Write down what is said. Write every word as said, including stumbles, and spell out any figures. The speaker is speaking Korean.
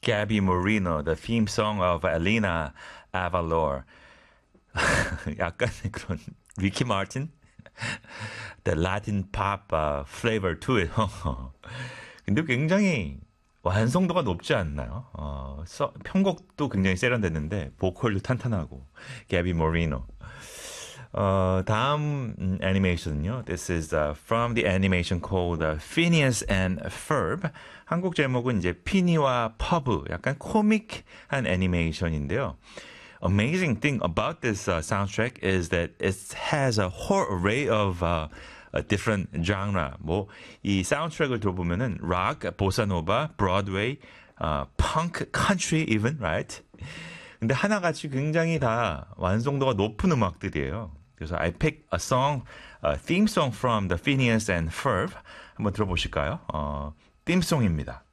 Gabby Moreno, the theme song of Elena Avalor. 약간 그런 리키 마틴? The Latin pop uh, flavor to it. 근데 굉장히 완성도가 높지 않나요? 어, 서, 편곡도 굉장히 세련됐는데 보컬도 탄탄하고. Gabby Moreno. 어, 다음 음, 애니메이션은요. This is uh, from the animation called uh, Phineas and Ferb. 한국 제목은 이제 피니와 퍼브. 약간 코믹한 애니메이션인데요. Amazing thing about this uh, soundtrack is that it has a whole array of uh, a different genre. 뭐 이 사운드트랙을 들어보면은 락, 보사노바, 브로드웨이, uh, punk, country even, right? 근데 하나같이 굉장히 다 완성도가 높은 음악들이에요. 그래서 I picked a song, a theme song from the Phineas and Ferb. 한번 들어보실까요? 어, theme song입니다.